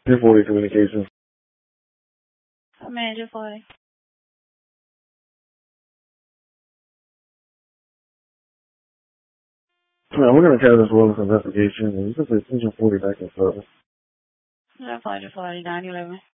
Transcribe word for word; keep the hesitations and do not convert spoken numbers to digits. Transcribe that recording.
forty Communications. Manager forty. Now, we're going to carry this wellness investigation, and you can say Engine forty back in service. Manager forty, nine eleven.